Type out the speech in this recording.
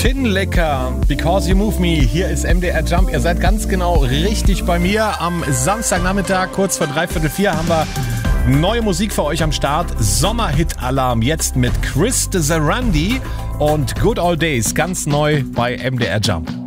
Tinlecker, Because You Move Me. Hier ist MDR Jump. Ihr seid ganz genau richtig bei mir. Am Samstagnachmittag, kurz vor 3:45, haben wir neue Musik für euch am Start. Sommerhit-Alarm jetzt mit Chris de Sarandi und Good Old Days. Ganz neu bei MDR Jump.